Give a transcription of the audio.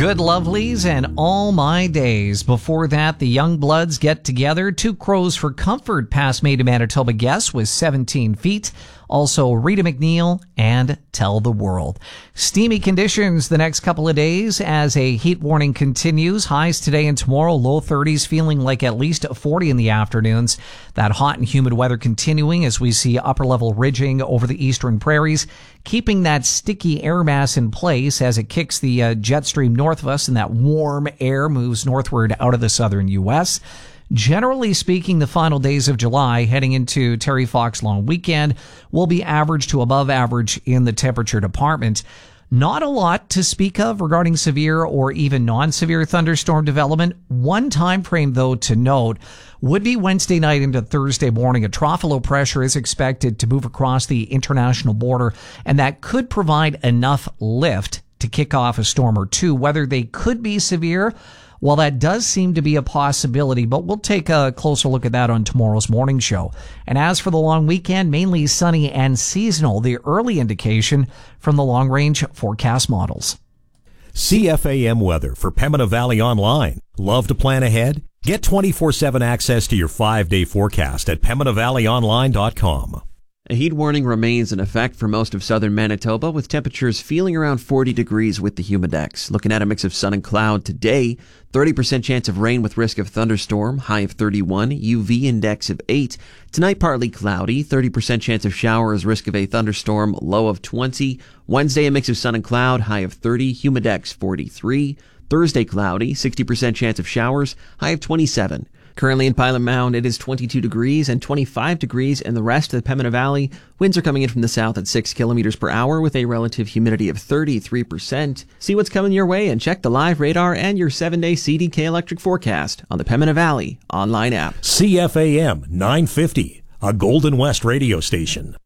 Good lovelies and all my days. Before that, the Young Bloods get together. Two Crows for Comfort past Made in Manitoba guest with 17 feet. Also, Rita McNeil and Tell the World. Steamy conditions the next couple of days as a heat warning continues. Highs today and tomorrow, low 30s, feeling like at least 40 in the afternoons. That hot and humid weather continuing as we see upper level ridging over the eastern prairies, keeping that sticky air mass in place as it kicks the jet stream north of us and that warm air moves northward out of the southern U.S. Generally speaking, the final days of July heading into Terry Fox long weekend will be average to above average in the temperature department. Not a lot to speak of regarding severe or even non-severe thunderstorm development. One time frame, though, to note would be Wednesday night into Thursday morning. A trough of low pressure is expected to move across the international border, and that could provide enough lift to kick off a storm or two. Whether they could be severe, well, that does seem to be a possibility, but we'll take a closer look at that on tomorrow's morning show. And as for the long weekend, mainly sunny and seasonal, the early indication from the long-range forecast models. CFAM weather for Pembina Valley Online. Love to plan ahead? Get 24/7 access to your 5-day forecast at PembinaValleyOnline.com. A heat warning remains in effect for most of southern Manitoba, with temperatures feeling around 40 degrees with the humidex. Looking at a mix of sun and cloud today, 30% chance of rain with risk of thunderstorm, high of 31, UV index of 8. Tonight, partly cloudy, 30% chance of showers, risk of a thunderstorm, low of 20. Wednesday, a mix of sun and cloud, high of 30, humidex 43. Thursday, cloudy, 60% chance of showers, high of 27. Currently in Pilot Mound, it is 22 degrees and 25 degrees in the rest of the Pembina Valley. Winds are coming in from the south at 6 kilometers per hour with a relative humidity of 33%. See what's coming your way and check the live radar and your 7-day CDK electric forecast on the Pembina Valley online app. CFAM 950, a Golden West radio station.